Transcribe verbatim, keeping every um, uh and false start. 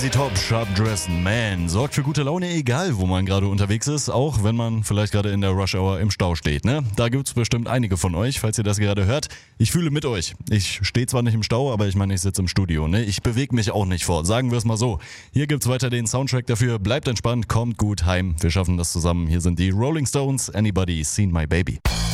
Z Top, Sharp Dressed Man, sorgt für gute Laune, egal wo man gerade unterwegs ist, auch wenn man vielleicht gerade in der Rush Hour im Stau steht, ne? Da gibt's bestimmt einige von euch, falls ihr das gerade hört. Ich fühle mit euch. Ich stehe zwar nicht im Stau, aber ich meine, ich sitze im Studio, ne? Ich bewege mich auch nicht fort, sagen wir es mal so. Hier gibt's weiter den Soundtrack dafür, bleibt entspannt, kommt gut heim, wir schaffen das zusammen. Hier sind die Rolling Stones, Anybody Seen My Baby.